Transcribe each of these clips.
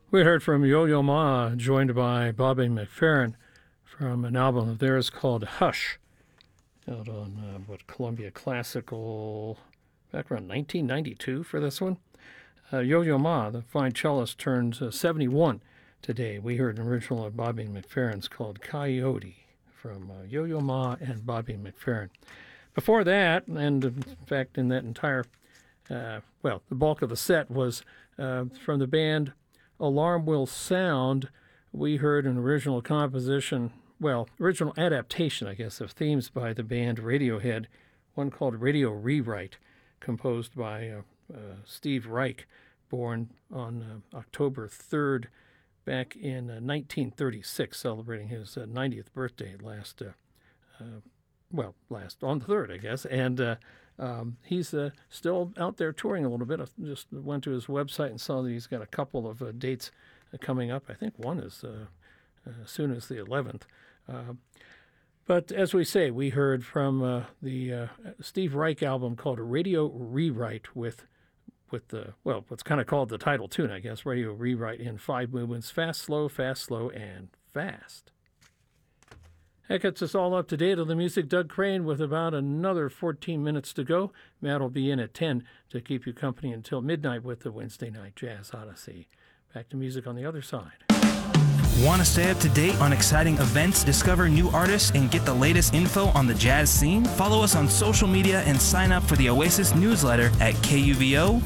We heard from Yo-Yo Ma, joined by Bobby McFerrin, from an album of theirs called Hush, out on Columbia Classical, back around 1992 for this one. Yo-Yo Ma, the fine cellist, turns 71 today. We heard an original of Bobby McFerrin's called Coyote from Yo-Yo Ma and Bobby McFerrin. Before that, and in fact in that entire, the bulk of the set was from the band Alarm Will Sound. We heard an original composition, original adaptation, I guess, of themes by the band Radiohead, one called Radio Rewrite, composed by Steve Reich, born on October 3rd, back in 1936, celebrating his 90th birthday last on the 3rd, I guess. And he's still out there touring a little bit. I just went to his website and saw that he's got a couple of dates coming up. I think one is as soon as the 11th. But as we say, we heard from the Steve Reich album called Radio Rewrite with what's kind of called the title tune, I guess, Radio Rewrite in 5 movements, fast, slow, and fast. That gets us all up to date on the music. Doug Crane with about another 14 minutes to go. Matt will be in at 10 to keep you company until midnight with the Wednesday Night Jazz Odyssey. Back to music on the other side. Want to stay up to date on exciting events, discover new artists, and get the latest info on the jazz scene? Follow us on social media and sign up for the Oasis newsletter at kuvo.org.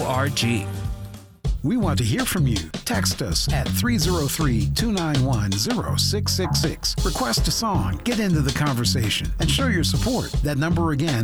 We want to hear from you. Text us at 303-291-0666. Request a song, get into the conversation, and show your support. That number again,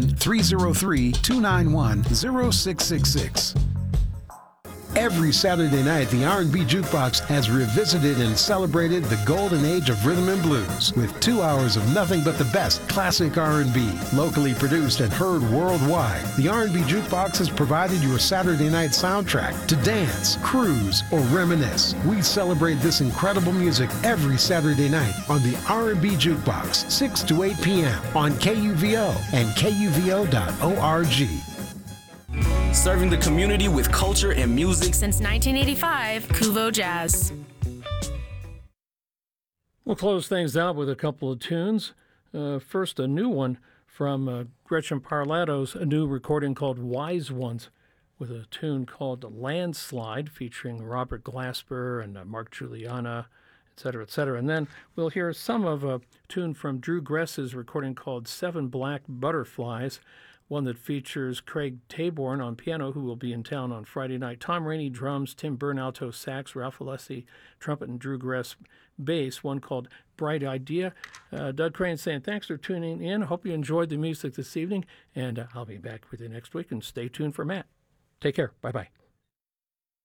303-291-0666. Every Saturday night, the R&B Jukebox has revisited and celebrated the golden age of rhythm and blues with 2 hours of nothing but the best classic R&B, locally produced and heard worldwide. The R&B Jukebox has provided your Saturday night soundtrack to dance, cruise, or reminisce. We celebrate this incredible music every Saturday night on the R&B Jukebox, 6 to 8 p.m. on KUVO and KUVO.org. Serving the community with culture and music since 1985, Kuvo Jazz. We'll close things out with a couple of tunes. First, a new one from Gretchen Parlato's new recording called Wise Ones, with a tune called Landslide, featuring Robert Glasper and Mark Juliana, etc., etc. And then we'll hear some of a tune from Drew Gress's recording called Seven Black Butterflies, one that features Craig Taborn on piano, who will be in town on Friday night, Tom Rainey drums, Tim Byrne alto sax, Ralph Alessi trumpet, and Drew Gress bass, one called Bright Idea. Doug Crane saying thanks for tuning in. Hope you enjoyed the music this evening, and I'll be back with you next week, and stay tuned for Matt. Take care. Bye-bye.